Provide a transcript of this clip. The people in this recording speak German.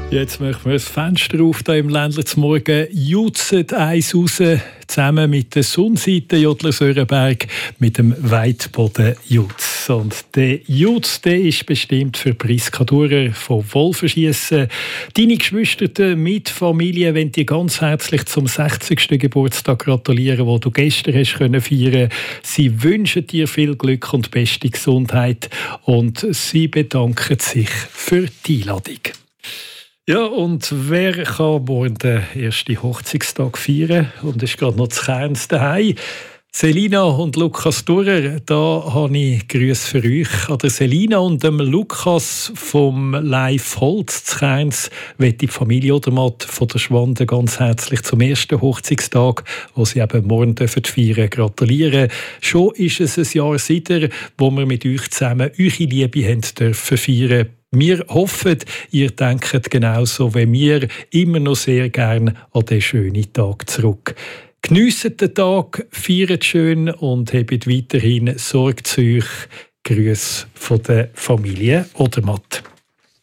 Jetzt machen wir das Fenster auf hier im Ländler zum Morgen. Jutzen eins raus, zusammen mit der Sonnenseite Jodler Sörenberg mit dem Weitboden Jutz. Und der Jutz, der ist bestimmt für Priska Durer von Wolferschiessen. Deine Geschwister mit Familie wollen dir ganz herzlich zum 60. Geburtstag gratulieren, den du gestern hast feiern können. Sie wünschen dir viel Glück und beste Gesundheit und sie bedanken sich für die Einladung. Ja, und wer kann morgen den ersten Hochzeitstag feiern? Und ist gerade noch zu Kerns daheim. Selina und Lukas Durer, da habe ich Grüße für euch. An der Selina und dem Lukas vom Live Holz zu Kerns möchte die Familie Odermatt von der Schwande ganz herzlich zum ersten Hochzeitstag, wo sie eben morgen feiern, gratulieren. Schon ist es ein Jahr seither, wo wir mit euch zusammen eure Liebe haben dürfen feiern. Wir hoffen, ihr denkt genauso wie wir immer noch sehr gern an diesen schönen Tag zurück. Geniessen den Tag, feiert schön und habt weiterhin Sorge zu euch. Grüße von der Familie Odermatt.